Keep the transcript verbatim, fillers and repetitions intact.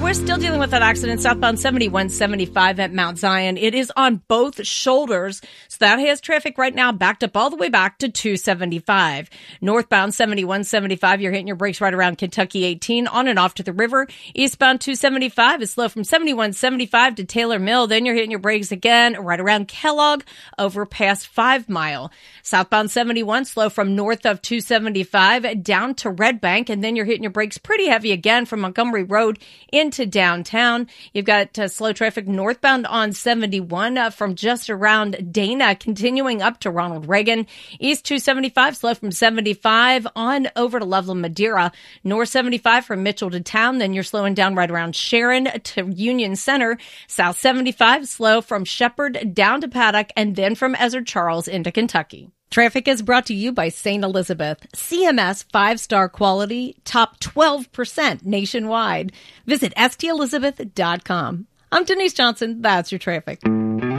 we're still dealing with that accident southbound seventy-one seventy-five at Mount Zion. It is on both shoulders, so that has traffic right now backed up all the way back to two seventy-five. Northbound seventy-one seventy-five, you're hitting your brakes right around Kentucky eighteen, on and off to the river. Eastbound two seventy-five is slow from seventy-one seventy-five to Taylor Mill. Then you're hitting your brakes again right around Kellogg over past Five Mile. Southbound seventy-one slow from north of two seventy-five down to Red Bank, and then you're hitting your brakes pretty heavy again from Montgomery Road into downtown. You've got uh, slow traffic northbound on seventy-one uh, from just around Dana, continuing up to Ronald Reagan. East two seventy-five slow from seventy-five on over to Loveland, Madeira. North seventy-five from Mitchell to town. Then you're slowing down right around Sharon to Union Center. South seventy-five slow from Shepherd down to Paddock, and then from Ezra Charles into Kentucky. Traffic is brought to you by Saint Elizabeth. C M S five-star quality, top twelve percent nationwide. Visit S T Elizabeth dot com. I'm Denise Johnson. That's your traffic.